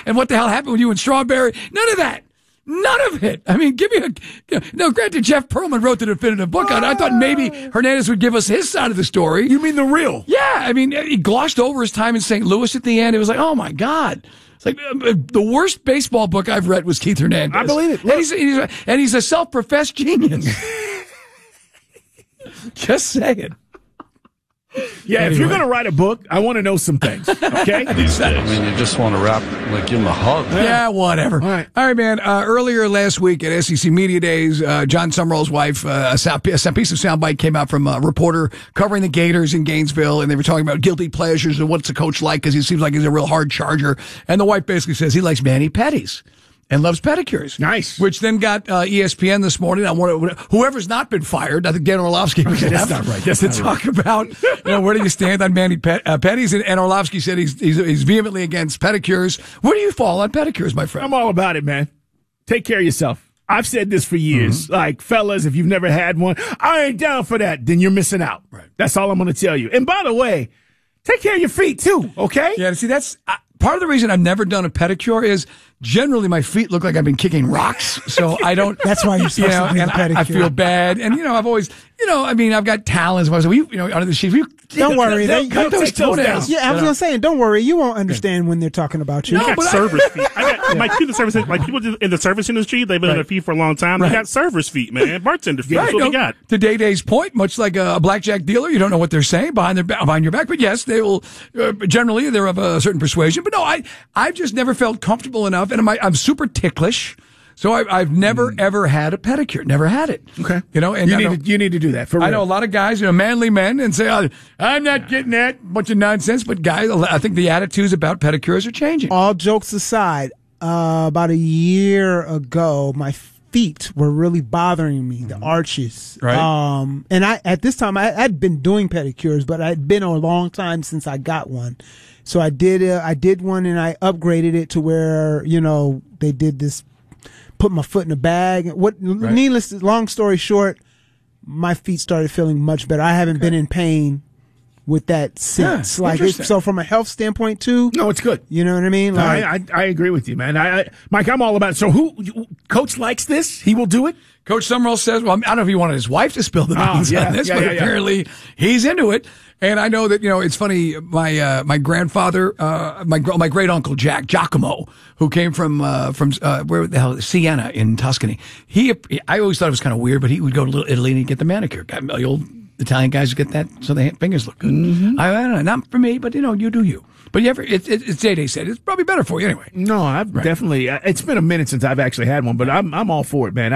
and what the hell happened with you and Strawberry? None of that. None of it. I mean, give me no, granted, Jeff Pearlman wrote the definitive book on it. I thought maybe Hernandez would give us his side of the story. You mean the real? Yeah. I mean, he glossed over his time in St. Louis at the end. It was like, oh my God. It's like the worst baseball book I've read was Keith Hernandez. I believe it. And he's a self-professed genius. Just saying. Yeah, anyway. If you're going to write a book, I want to know some things, okay? These days. I mean, you just want to give him a hug. Yeah, whatever. All right, man. Earlier last week at SEC Media Days, John Summerall's wife, a piece of soundbite came out from a reporter covering the Gators in Gainesville, and they were talking about guilty pleasures and what's the coach like, because he seems like he's a real hard charger. And the wife basically says he likes mani-pedis. And loves pedicures. Nice. Which then got ESPN this morning. Whoever's not been fired, I think Dan Orlovsky was that's not right. That's to not talk right. about where do you stand on pedis. And Orlovsky said he's vehemently against pedicures. Where do you fall on pedicures, my friend? I'm all about it, man. Take care of yourself. I've said this for years. Mm-hmm. Like, fellas, if you've never had one, I ain't down for that. Then you're missing out. Right. That's all I'm going to tell you. And by the way, take care of your feet too, okay? Yeah, see, that's part of the reason I've never done a pedicure is generally my feet look like I've been kicking rocks, so I don't. That's why you're supposed to do the pedicure. I feel bad, and I've always, I mean, I've got talons. I was like, under the sheet. Don't worry, they cut those toenails. Yeah, I was gonna say, don't worry, you won't understand when they're talking about you. I got server's feet. My feet, people in the service industry, they've been in their feet for a long time. They got server's feet, man, bartender feet. That's what we got. To Day-Day's point, much like a blackjack dealer, you don't know what they're saying behind your back, but yes, they will. Generally, they're of a certain persuasion. But no, I've just never felt comfortable enough, and I'm super ticklish. So I've never ever had a pedicure. Never had it. Okay. And you need to do that for real. I know a lot of guys, manly men, and say, I'm not getting that bunch of nonsense. But guys, I think the attitudes about pedicures are changing. All jokes aside, about a year ago, my feet were really bothering me, the arches. Right. And at this time I'd been doing pedicures, but I'd been a long time since I got one. So I did one, and I upgraded it to where, they did this, put my foot in a bag. Long story short, my feet started feeling much better. I haven't been in pain with that since. So from a health standpoint too. No, it's good. You know what I mean? I agree with you, man. Mike, I'm all about it. So Coach likes this? He will do it? Coach Summerall says, well, I don't know if he wanted his wife to spill the beans on this, but apparently he's into it. And I know that, it's funny, my grandfather, my great uncle Giacomo, who came from where the hell, Siena in Tuscany. I always thought it was kind of weird, but he would go to Little Italy and get the manicure. The old Italian guys get that so their fingers look good. Mm-hmm. I don't know, not for me, but you do you. But it's Day said it's probably better for you anyway. No, I've definitely. It's been a minute since I've actually had one, but I'm all for it, man.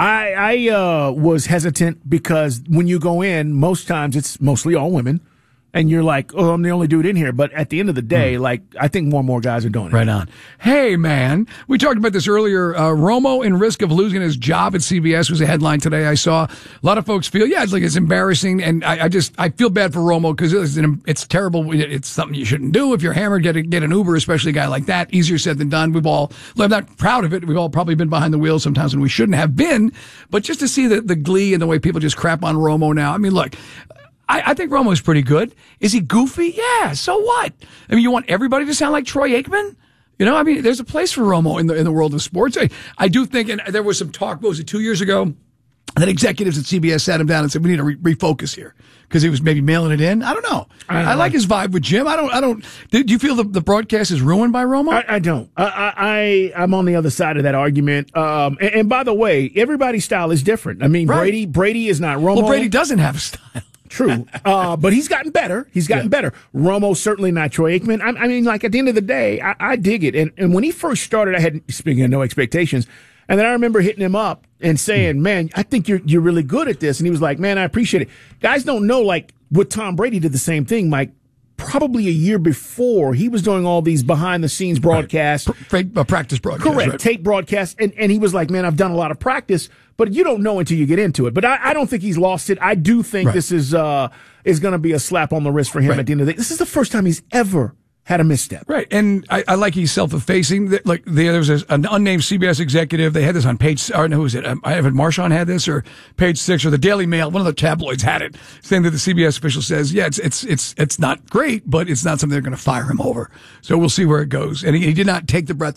I was hesitant because when you go in, most times it's mostly all women. And you're like, oh, I'm the only dude in here. But at the end of the day, I think more and more guys are doing it. Right on. Hey, man, we talked about this earlier. Romo in risk of losing his job at CBS was a headline today. I saw a lot of folks feel, it's embarrassing. And I feel bad for Romo because it's terrible. It's something you shouldn't do. If you're hammered, get an Uber, especially a guy like that. Easier said than done. I'm not proud of it. We've all probably been behind the wheel sometimes when we shouldn't have been. But just to see the glee and the way people just crap on Romo now. I mean, look. I think Romo's pretty good. Is he goofy? Yeah, so what? I mean, you want everybody to sound like Troy Aikman? There's a place for Romo in the world of sports. I do think, and there was some talk, what was it, 2 years ago, that executives at CBS sat him down and said, we need to refocus here because he was maybe mailing it in. I don't know. I like his vibe with Jim. Do you feel the broadcast is ruined by Romo? I don't. I'm on the other side of that argument. And by the way, everybody's style is different. I mean, right. Brady is not Romo. Well, Brady doesn't have a style. True. But he's gotten better. Better. Romo's certainly not Troy Aikman. I mean, at the end of the day, I dig it. And when he first started, I had, speaking of no expectations, and then I remember hitting him up and saying, man, I think you're really good at this. And he was like, man, I appreciate it. Guys don't know, with Tom Brady did the same thing, Mike. Probably a year before, he was doing all these behind-the-scenes broadcasts. Fake practice broadcasts. Correct. Right. Tape broadcasts. And he was like, man, I've done a lot of practice, but you don't know until you get into it. But I don't think he's lost it. I do think this is going to be a slap on the wrist for him at the end of the day. This is the first time he's ever had a misstep. Right. And I like he's self-effacing. There was an unnamed CBS executive. They had this on page, or no, who was it? Evan Marchand had this, or page 6, or the Daily Mail. One of the tabloids had it, saying that the CBS official says, it's not great, but it's not something they're going to fire him over. So we'll see where it goes. And he did not take the breath